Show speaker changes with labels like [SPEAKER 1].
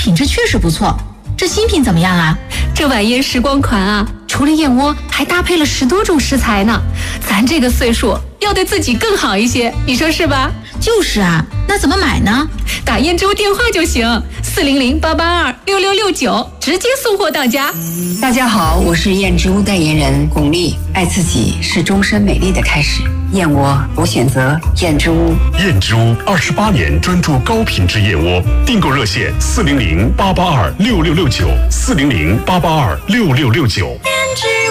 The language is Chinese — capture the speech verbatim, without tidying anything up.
[SPEAKER 1] 品质确实不错。这新品怎么样啊？
[SPEAKER 2] 这晚宴时光款啊，除了燕窝，还搭配了十多种食材呢。咱这个岁数要对自己更好一些，你说是吧？
[SPEAKER 1] 就是啊，那怎么买呢？
[SPEAKER 2] 打燕之屋电话就行，四零零八八二六六六九，直接送货到家。
[SPEAKER 3] 大家好，我是燕之屋代言人巩俐。爱自己是终身美丽的开始，燕窝我选择燕之屋。
[SPEAKER 4] 燕之屋二十八年专注高品质燕窝，订购热线四零零八八二六六六九，四零零八八二六六六九。